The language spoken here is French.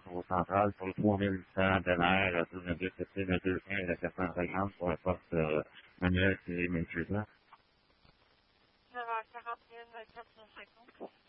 au central pour le 3800 de l'air, plus un descriptif de 200 et de 450 pour un poste manuel qui est maîtrisant. Ça va à 40 450.